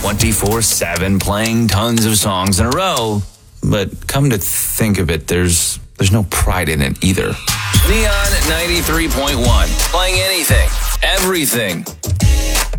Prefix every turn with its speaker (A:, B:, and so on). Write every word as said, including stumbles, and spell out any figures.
A: twenty-four seven, playing tons of songs in a row. But come to think of it, there's there's no pride in it either. Neon ninety-three point one, playing anything, everything,